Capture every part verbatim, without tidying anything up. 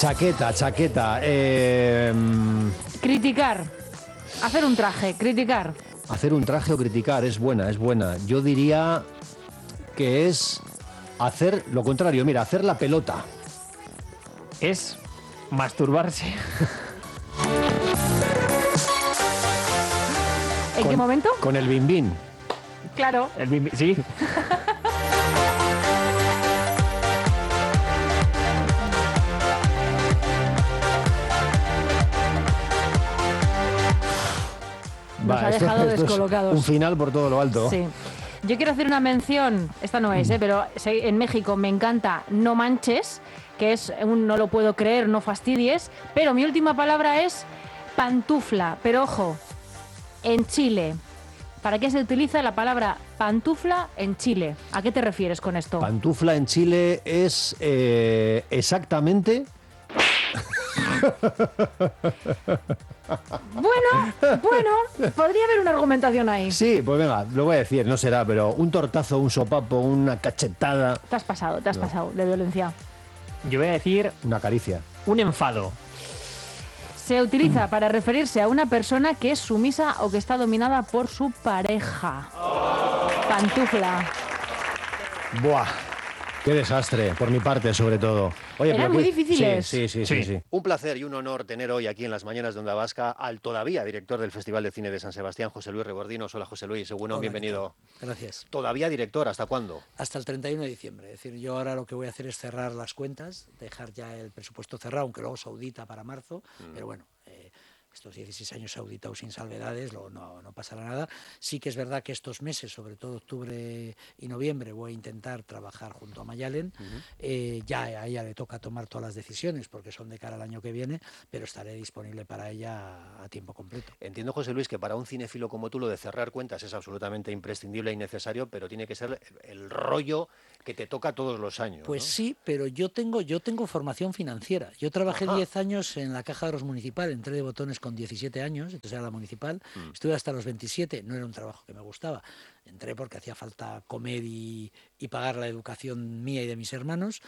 Chaqueta, chaqueta. Eh... Criticar. Hacer un traje, criticar. Hacer un traje o criticar, es buena, es buena. Yo diría que es hacer lo contrario, mira, hacer la pelota. Es masturbarse. ¿En Con- qué momento? Con el bimbín. Claro. El bimbi- sí. Nos ha esto- dejado esto es descolocados. un final por todo lo alto. Sí. Yo quiero hacer una mención, esta no es, ¿eh? pero se- en México me encanta No Manches, que es un no lo puedo creer, no fastidies, pero mi última palabra es pantufla. Pero ojo, en Chile, ¿para qué se utiliza la palabra pantufla en Chile? ¿A qué te refieres con esto? Pantufla en Chile es eh, exactamente... Bueno, bueno, podría haber una argumentación ahí. Sí, pues venga, lo voy a decir, no será, pero un tortazo, un sopapo, una cachetada, Te has pasado, te has No. pasado de violencia. Yo voy a decir una caricia. un enfado. Se utiliza para referirse a una persona que es sumisa o que está dominada por su pareja. Pantufla. Buah, qué desastre, por mi parte sobre todo. Oye, Eran pero muy que- difíciles. Sí, sí, sí, sí, Sí. sí. Un placer y un honor tener hoy aquí en las mañanas de Onda Vasca al todavía director del Festival de Cine de San Sebastián, José Luis Rebordinos. Hola, José Luis, bueno, Hola, bienvenido. ¿qué tal? Gracias. Todavía director, ¿hasta cuándo? Hasta el treinta y uno de diciembre. Es decir, yo ahora lo que voy a hacer es cerrar las cuentas, dejar ya el presupuesto cerrado, aunque luego se audita para marzo, pero bueno, eh, estos dieciséis años auditados sin salvedades, luego no, no pasará nada. Sí que es verdad que estos meses, sobre todo octubre y noviembre, voy a intentar trabajar junto a Mayalen. Eh, ya a ella le toca tomar todas las decisiones porque son de cara al año que viene, pero estaré disponible para ella a tiempo completo. Entiendo, José Luis, que para un cinéfilo como tú lo de cerrar cuentas es absolutamente imprescindible y necesario, pero tiene que ser el rollo que te toca todos los años. Pues ¿no? sí, pero yo tengo, yo tengo formación financiera. Yo trabajé Ajá. diez años en la Caja de los Municipal, entré de botones con diecisiete años, entonces era la municipal, Mm. estuve hasta los veintisiete, no era un trabajo que me gustaba. Entré porque hacía falta comer y, y pagar la educación mía y de mis hermanos,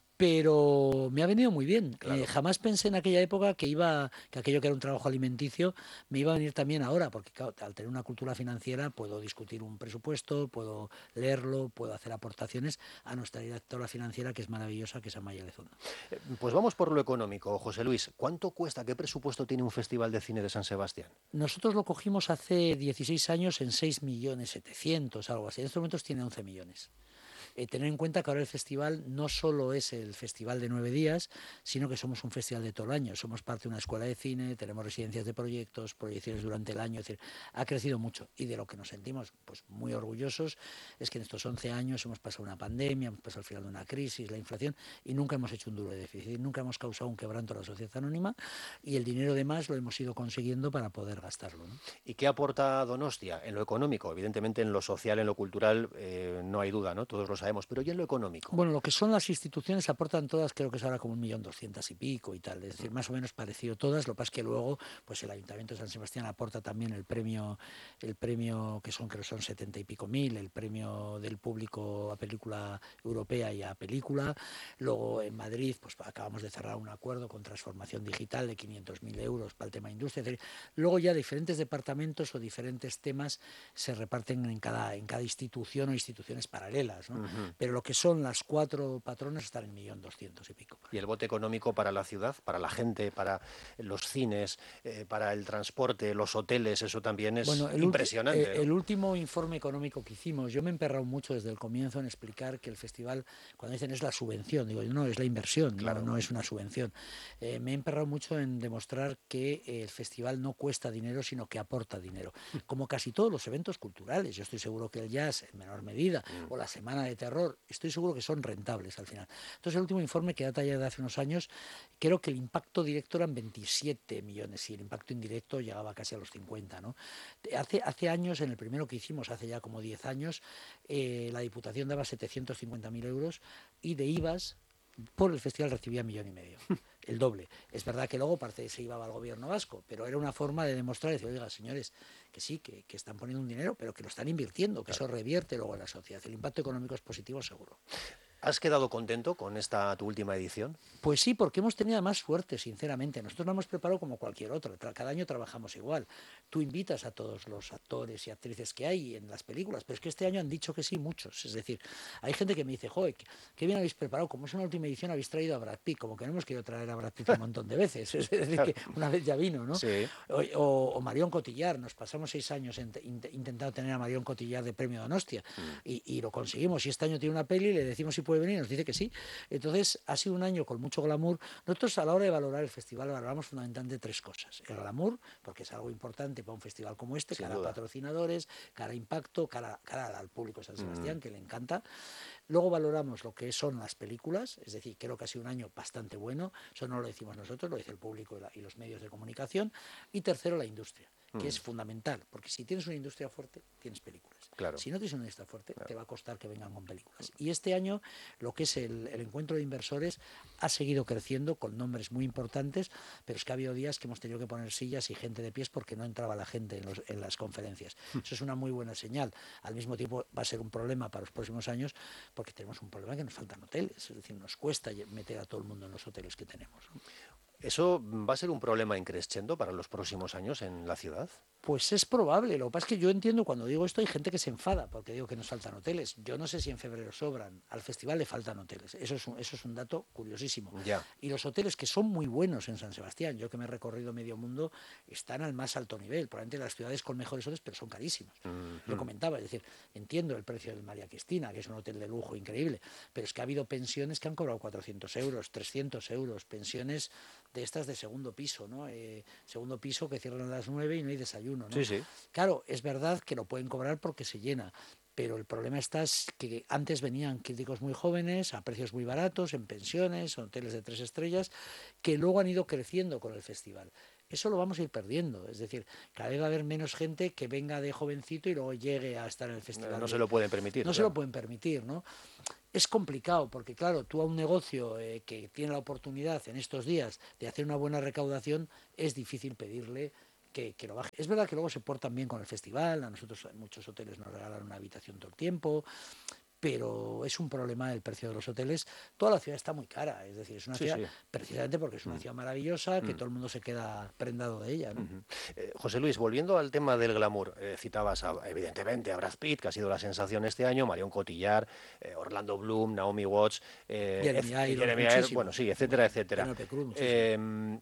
pero me ha venido muy bien. Claro. Eh, jamás pensé en aquella época que iba, que aquello que era un trabajo alimenticio me iba a venir también ahora, porque claro, al tener una cultura financiera puedo discutir un presupuesto, puedo leerlo, puedo hacer aportaciones a nuestra directora financiera, que es maravillosa, que es Amaya Lezondo. Eh, Pues vamos por lo económico, José Luis. ¿Cuánto cuesta, qué presupuesto tiene un festival de cine de San Sebastián? Nosotros lo cogimos hace dieciséis años en seis millones setecientos, algo así. En estos momentos tiene once millones. Eh, tener en cuenta que ahora el festival no solo es el festival de nueve días, sino que somos un festival de todo el año. Somos parte de una escuela de cine, tenemos residencias de proyectos, proyecciones durante el año. Es decir, ha crecido mucho. Y de lo que nos sentimos pues muy orgullosos es que en estos once años hemos pasado una pandemia, hemos pasado al final de una crisis, la inflación, y nunca hemos hecho un duro de déficit. Nunca hemos causado un quebranto a la sociedad anónima y el dinero de más lo hemos ido consiguiendo para poder gastarlo, ¿no? ¿Y qué aporta Donostia en lo económico? Evidentemente en lo social, en lo cultural, eh, no hay duda, ¿no? Todos lo sabemos, pero ¿y en lo económico? Bueno, lo que son las instituciones aportan todas, creo que es ahora como un millón doscientas y pico y tal, es decir, más o menos parecido todas. Lo que pasa es que luego, pues el Ayuntamiento de San Sebastián aporta también el premio, el premio que son creo que son setenta y pico mil, el premio del público a película europea y a película. Luego en Madrid, pues acabamos de cerrar un acuerdo con transformación digital de quinientos mil euros para el tema industria. Es decir, luego ya diferentes departamentos o diferentes temas se reparten en cada, en cada institución o instituciones paralelas, ¿no? Ujú. Pero lo que son las cuatro patronas están en millón doscientos y pico. ¿Y el bote económico para la ciudad, para la gente, para los cines, eh, para el transporte, los hoteles? Eso también es Bueno, el ulti- impresionante. eh, ¿no? el último informe económico que hicimos, yo me he emperrado mucho desde el comienzo en explicar que el festival, cuando dicen es la subvención, digo, no, es la inversión, Claro. no, no es una subvención. Eh, me he emperrado mucho en demostrar que eh, el festival no cuesta dinero, sino que aporta dinero. Como casi todos los eventos culturales. Yo estoy seguro que el jazz, en menor medida, o la Semana de Terror, estoy seguro que son rentables al final. Entonces, el último informe que data ya de hace unos años, creo que el impacto directo eran veintisiete millones y el impacto indirecto llegaba casi a los cincuenta, ¿no? Hace, hace años, en el primero que hicimos, hace ya como diez años, eh, la Diputación daba setecientos cincuenta mil euros y de I V As por el festival recibía millón y medio, el doble. Es verdad que luego parte se iba al gobierno vasco, pero era una forma de demostrar, decir, oiga, señores, que sí, que, que están poniendo un dinero, pero que lo están invirtiendo, que Claro. eso revierte luego en la sociedad. El impacto económico es positivo seguro. ¿Has quedado contento con esta tu última edición? Pues sí, porque hemos tenido más suerte, sinceramente. Nosotros lo hemos preparado como cualquier otro. Cada año trabajamos igual. Tú invitas a todos los actores y actrices que hay en las películas, pero es que este año han dicho que sí muchos. Es decir, hay gente que me dice, joder, qué bien habéis preparado. Como es una última edición, habéis traído a Brad Pitt. Como que no hemos querido traer a Brad Pitt un montón de veces. Es decir, que una vez ya vino, ¿no? Sí. O, o, o Marion Cotillard. Nos pasamos seis años int intentando tener a Marion Cotillard de premio Donostia mm. y, y lo conseguimos. Y este año tiene una peli, le decimos si puede venir, nos dice que sí. Entonces, ha sido un año con mucho glamour. Nosotros, a la hora de valorar el festival, valoramos fundamentalmente tres cosas. El glamour, porque es algo importante para un festival como este, Sin cara duda. a patrocinadores, cara a impacto, cara, cara al público de San Sebastián, mm. que le encanta. Luego valoramos lo que son las películas, es decir, creo que ha sido un año bastante bueno. Eso no lo decimos nosotros, lo dice el público y, la, y los medios de comunicación. Y tercero, la industria, que mm. es fundamental, porque si tienes una industria fuerte, tienes películas. Claro. Si no tienes una industria fuerte, claro. te va a costar que vengan con películas. Y este año, lo que es el, el encuentro de inversores ha seguido creciendo con nombres muy importantes, pero es que ha habido días que hemos tenido que poner sillas y gente de pies porque no entraba la gente en, los, en las conferencias. Eso es una muy buena señal. Al mismo tiempo va a ser un problema para los próximos años porque tenemos un problema que nos faltan hoteles, es decir, nos cuesta meter a todo el mundo en los hoteles que tenemos, ¿no? ¿Eso va a ser un problema increscendo para los próximos años en la ciudad? Pues es probable. Lo que pasa es que yo entiendo, cuando digo esto, hay gente que se enfada porque digo que nos faltan hoteles. Yo no sé si en febrero sobran. Al festival le faltan hoteles. Eso es un, eso es un dato curiosísimo. Ya. Y los hoteles, que son muy buenos en San Sebastián, yo que me he recorrido medio mundo, están al más alto nivel. Probablemente las ciudades con mejores hoteles, pero son carísimos. Uh-huh. Lo comentaba, es decir, entiendo el precio del María Cristina, que es un hotel de lujo increíble, pero es que ha habido pensiones que han cobrado cuatrocientos euros, trescientos euros, pensiones de estas de segundo piso, ¿no? Eh, segundo piso que cierran a las nueve y no hay desayuno, ¿no? Sí, sí. Claro, es verdad que lo pueden cobrar porque se llena, pero el problema está es que antes venían críticos muy jóvenes a precios muy baratos, en pensiones, hoteles de tres estrellas, que luego han ido creciendo con el festival. Eso lo vamos a ir perdiendo, es decir, cada vez va a haber menos gente que venga de jovencito y luego llegue a estar en el festival. No, no se lo pueden permitir. No claro. se lo pueden permitir, ¿no? Es complicado porque, claro, tú a un negocio eh, que tiene la oportunidad en estos días de hacer una buena recaudación, es difícil pedirle que, que lo baje. Es verdad que luego se portan bien con el festival, a nosotros muchos hoteles nos regalan una habitación todo el tiempo, pero es un problema el precio de los hoteles. Toda la ciudad está muy cara, es decir, es una sí, ciudad, sí. precisamente porque es una ciudad maravillosa, que mm. todo el mundo se queda prendado de ella, ¿no? Uh-huh. eh, José Luis, volviendo al tema del glamour, eh, citabas a, evidentemente a Brad Pitt, que ha sido la sensación este año, Marion Cotillard, eh, Orlando Bloom, Naomi Watts, eh, Jeremy Irons, Jeremy Irons, bueno, sí, etcétera, etcétera. Cruz, eh,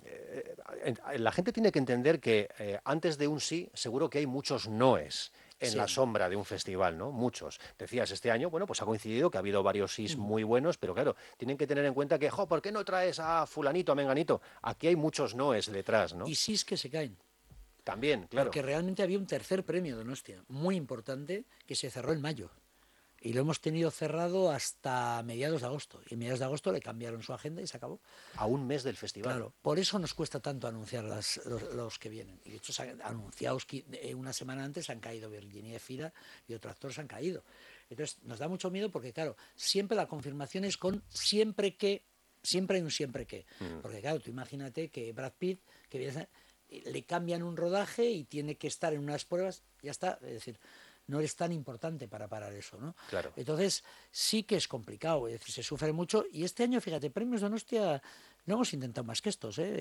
eh, la gente tiene que entender que eh, antes de un sí, seguro que hay muchos noes en sí. la sombra de un festival, ¿no? Muchos. Decías, este año, bueno, pues ha coincidido que ha habido varios sís mm. muy buenos, pero claro, tienen que tener en cuenta que, jo, ¿por qué no traes a fulanito, a menganito? Aquí hay muchos noes detrás, ¿no? Y sís que se caen. También, claro. Porque realmente había un tercer premio de Donostia, muy importante, que se cerró en mayo. Y lo hemos tenido cerrado hasta mediados de agosto. Y en mediados de agosto le cambiaron su agenda y se acabó. A un mes del festival. Claro, por eso nos cuesta tanto anunciar las, los, los que vienen. Y de hecho, anunciados una semana antes han caído Virginia Efira y otro actor se han caído. Entonces, nos da mucho miedo porque, claro, siempre la confirmación es con siempre que, siempre hay un siempre que. Mm. Porque, claro, tú imagínate que Brad Pitt, que viene, le cambian un rodaje y tiene que estar en unas pruebas, ya está, es decir, no es tan importante para parar eso, ¿no? Claro. Entonces, sí que es complicado, es decir, se sufre mucho. Y este año, fíjate, Premios Donostia no hemos intentado más que estos, ¿eh?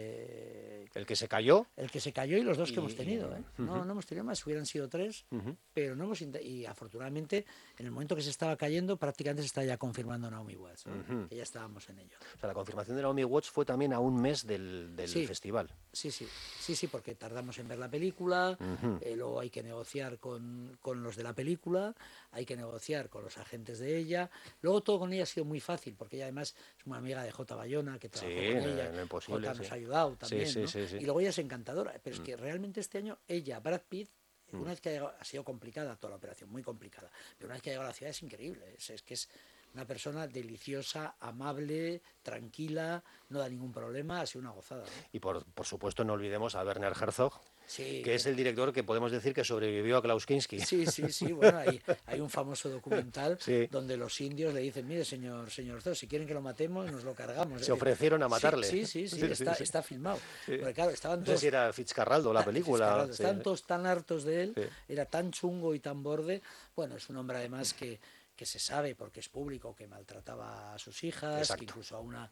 eh el que se cayó. El que se cayó y los dos y, que hemos tenido, ¿eh? Uh-huh. No, no hemos tenido más, hubieran sido tres, uh-huh. pero no hemos y afortunadamente, en el momento que se estaba cayendo, prácticamente se está ya confirmando Naomi Watts, ¿no? uh-huh. que ya estábamos en ello. O sea, la confirmación de Naomi Watts fue también a un mes del, del sí. festival. Sí, sí, sí, sí, porque tardamos en ver la película, uh-huh. eh, luego hay que negociar con, con los de la película, hay que negociar con los agentes de ella, luego todo con ella ha sido muy fácil, porque ella además es una amiga de J. Bayona, que trabajó sí, con ella, en lo imposible, J. nos sí. ha ayudado también, sí, sí, ¿no? sí, sí. Y luego ella es encantadora, pero es mm. que realmente este año ella, Brad Pitt, una vez que ha llegado, ha sido complicada toda la operación, muy complicada, pero una vez que ha llegado a la ciudad es increíble, es, es que es una persona deliciosa, amable, tranquila, no da ningún problema, ha sido una gozada, ¿no? Y por, por supuesto no olvidemos a Werner Herzog, sí, que es el director que podemos decir que sobrevivió a Klaus Kinski. Sí, sí, sí, bueno, hay, hay un famoso documental sí. donde los indios le dicen, mire señor, señor Herzog, si quieren que lo matemos, nos lo cargamos. Se ofrecieron a matarle. Sí, sí, sí, sí, sí está, sí. está filmado. Sí. Porque, claro, estaban no todos, sé si era Fitzcarraldo la película. Fitzcarraldo, sí. Estaban todos tan hartos de él, sí. era tan chungo y tan borde. Bueno, es un hombre además que... que que se sabe, porque es público, que maltrataba a sus hijas, Exacto. que incluso a una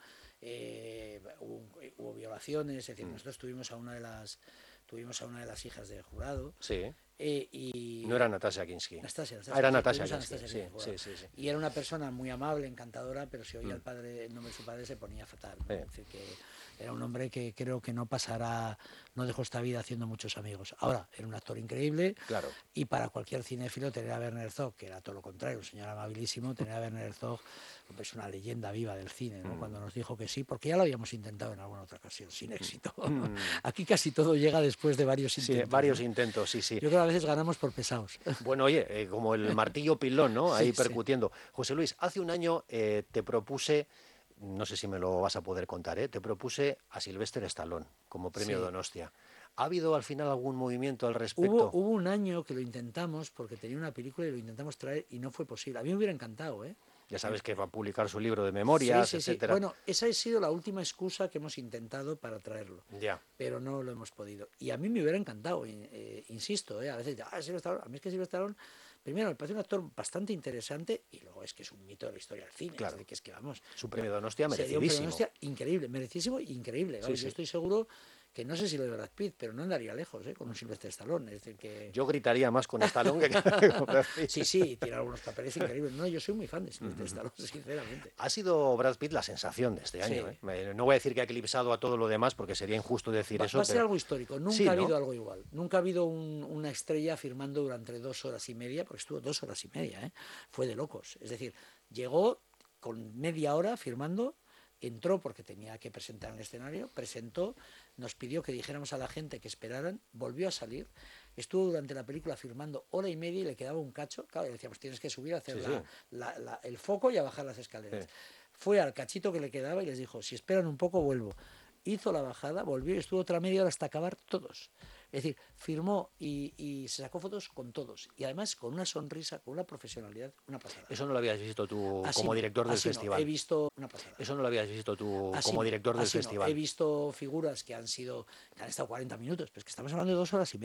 eh, hubo, hubo violaciones, es decir, mm. nosotros tuvimos a una de las tuvimos a una de las hijas del jurado. Sí. Eh, y no era Natasha Kinski. Anastasia, Anastasia, ah, era sí, Natasha Anastasia Kinski, sí, sí, sí, sí. Y era una persona muy amable, encantadora, pero si oía mm. el padre, el nombre de su padre se ponía fatal, ¿no? Sí. Es decir, que era un hombre que creo que no pasará, no dejó esta vida haciendo muchos amigos. Ahora, era un actor increíble, claro. y para cualquier cinéfilo tener a Werner Herzog, que era todo lo contrario, un señor amabilísimo, tener a Werner Herzog es una leyenda viva del cine, ¿no? Mm. Cuando nos dijo que sí, porque ya lo habíamos intentado en alguna otra ocasión, sin éxito. Mm. Aquí casi todo llega después de varios intentos. Sí, varios ¿no? intentos, sí, sí. Yo creo que a veces ganamos por pesados. Bueno, oye, eh, como el martillo pilón, ¿no? Ahí sí, percutiendo. Sí. José Luis, hace un año eh, te propuse, no sé si me lo vas a poder contar, ¿eh? Te propuse a Sylvester Stallone como premio sí. Donostia. ¿Ha habido al final algún movimiento al respecto? Hubo, hubo un año que lo intentamos porque tenía una película y lo intentamos traer y no fue posible. A mí me hubiera encantado, ¿eh? Ya sabes que va a publicar su libro de memorias, sí, sí, etcétera. Sí. Bueno, esa ha sido la última excusa que hemos intentado para traerlo. Ya. Pero no lo hemos podido. Y a mí me hubiera encantado, eh, insisto, eh, a veces, ah, Sylvester Stallone. A mí es que Sylvester Stallone, primero, me parece un actor bastante interesante y luego es que es un mito de la historia del cine. Claro. Es decir, que es que vamos. Su premio Donostia merecidísimo. Sería un premio Donostia increíble, merecidísimo e increíble. Vamos, sí, sí. Yo estoy seguro que no sé si lo de Brad Pitt, pero no andaría lejos, ¿eh? Con un Sylvester Stallone. Es decir, que... Yo gritaría más con Stallone que con Brad Pitt. Sí, sí, tiene algunos papeles increíbles. No, yo soy muy fan de Sylvester Stallone, sinceramente. Ha sido Brad Pitt la sensación de este año. Sí. ¿eh? No voy a decir que ha eclipsado a todo lo demás porque sería injusto decir va, eso. Va a ser pero... algo histórico. Nunca sí, ha ¿no? habido algo igual. Nunca ha habido un, una estrella firmando durante dos horas y media, porque estuvo dos horas y media, ¿eh? Fue de locos. Es decir, llegó con media hora firmando. Entró porque tenía que presentar en el escenario, presentó, nos pidió que dijéramos a la gente que esperaran, volvió a salir, estuvo durante la película firmando hora y media y le quedaba un cacho, claro, le decíamos, tienes que subir a hacer sí, la, sí. La, la, el foco y a bajar las escaleras. Sí. Fue al cachito que le quedaba y les dijo, si esperan un poco vuelvo. Hizo la bajada, volvió y estuvo otra media hora hasta acabar todos. Es decir, firmó y, y se sacó fotos con todos. Y además con una sonrisa, con una profesionalidad, una pasada. Eso no lo habías visto tú así como no, director del así festival. No, he visto una pasada. Eso no lo habías visto tú así como no, director del así festival. No. He visto figuras que han sido, que han estado cuarenta minutos, pero es que estamos hablando de dos horas y media.